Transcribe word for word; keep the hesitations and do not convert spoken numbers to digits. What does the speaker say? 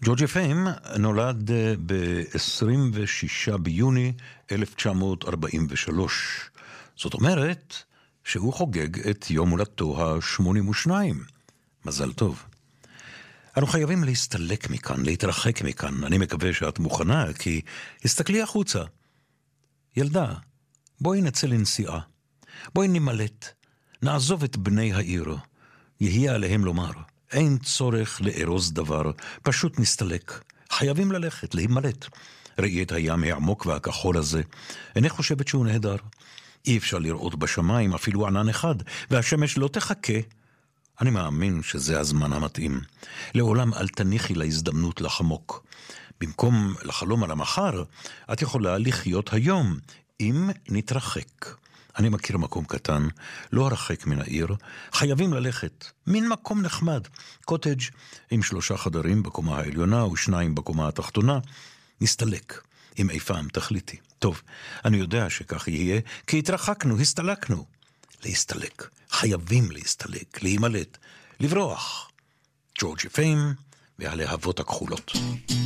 ג'ורג' פיים נולד ב-עשרים ושישה ביוני אלף תשע מאות ארבעים ושלוש. זאת אומרת שהוא חוגג את יום הולדתו ה-שמונים ושתיים. מזל טוב. אנו חייבים להסתלק מכאן, להתרחק מכאן. אני מקווה שאת מוכנה, כי הסתכלי החוצה. ילדה, בואי נצא לנסיעה. בואי נמלט. נעזוב את בני העיר. יהיה עליהם לומר. אין צורך לארוז דבר, פשוט נסתלק. חייבים ללכת, להימלט. ראי את הים העמוק והכחול הזה. איני חושבת שהוא נהדר. אי אפשר לראות בשמיים אפילו ענן אחד, והשמש לא תחכה. אני מאמין שזה הזמן המתאים. לעולם אל תניחי להזדמנות לחמוק. במקום לחלום על המחר, את יכולה לחיות היום, אם נתרחק. אני מכיר מקום קטן, לא הרחק מן העיר, חייבים ללכת, מין מקום נחמד, קוטג' עם שלושה חדרים בקומה העליונה ושניים בקומה התחתונה, נסתלק, אם אי פעם תחליטי. טוב, אני יודע שכך יהיה, כי התרחקנו, הסתלקנו. להסתלק, חייבים להסתלק, להימלט, לברוח. ג'ורג' פיים והלהבות הכחולות.